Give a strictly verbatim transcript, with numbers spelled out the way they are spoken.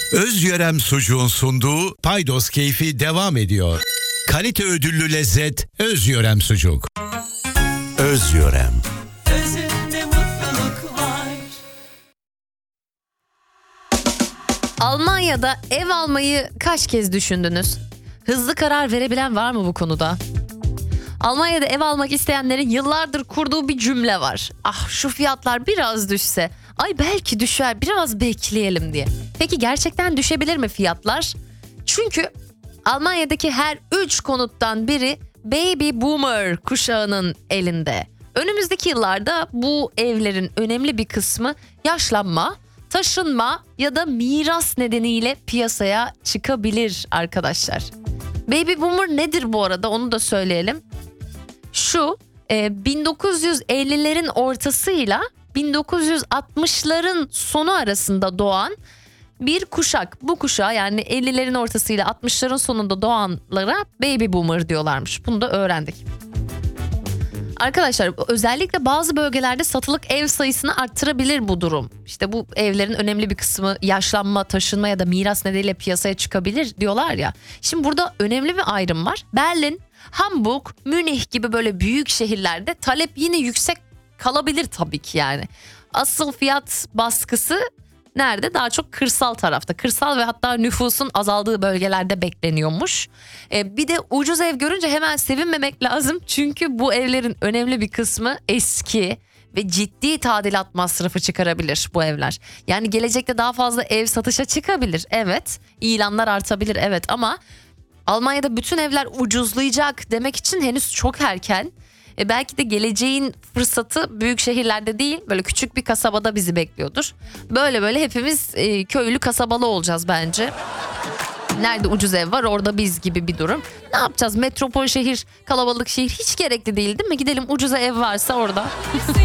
Özyörem Sucuğun sunduğu Paydos Keyfi devam ediyor. Kalite ödüllü lezzet Özyörem Sucuk. Özyörem. Özünde mutluluk var. Almanya'da ev almayı kaç kez düşündünüz? Hızlı karar verebilen var mı bu konuda? Almanya'da ev almak isteyenlerin yıllardır kurduğu bir cümle var. Ah, şu fiyatlar biraz düşse, ay belki düşer, biraz bekleyelim diye. Peki gerçekten düşebilir mi fiyatlar? Çünkü Almanya'daki her üç konuttan biri Baby Boomer kuşağının elinde. Önümüzdeki yıllarda bu evlerin önemli bir kısmı yaşlanma, taşınma ya da miras nedeniyle piyasaya çıkabilir arkadaşlar. Baby Boomer nedir bu arada, onu da söyleyelim. Şu e, bin dokuz yüz ellilerin ortasıyla bin dokuz yüz altmışların sonu arasında doğan bir kuşak. Bu kuşağa, yani ellilerin ortasıyla altmışların sonunda doğanlara Baby Boomer diyorlarmış. Bunu da öğrendik. Arkadaşlar, özellikle bazı bölgelerde satılık ev sayısını arttırabilir bu durum. İşte bu evlerin önemli bir kısmı yaşlanma, taşınma ya da miras nedeniyle piyasaya çıkabilir diyorlar ya. Şimdi burada önemli bir ayrım var. Berlin, Hamburg, Münih gibi böyle büyük şehirlerde talep yine yüksek kalabilir tabii ki yani. Asıl fiyat baskısı nerede? Daha çok kırsal tarafta. Kırsal ve hatta nüfusun azaldığı bölgelerde bekleniyormuş. Ee, bir de ucuz ev görünce hemen sevinmemek lazım. Çünkü bu evlerin önemli bir kısmı eski ve ciddi tadilat masrafı çıkarabilir bu evler. Yani gelecekte daha fazla ev satışa çıkabilir. Evet, ilanlar artabilir, evet, ama Almanya'da bütün evler ucuzlayacak demek için henüz çok erken. E belki de geleceğin fırsatı büyük şehirlerde değil, böyle küçük bir kasabada bizi bekliyordur. Böyle böyle hepimiz e, köylü kasabalı olacağız bence. Nerede ucuz ev var orada biz gibi bir durum. Ne yapacağız? Metropol şehir, kalabalık şehir hiç gerekli değil, değil mi? Gidelim ucuza ev varsa orada.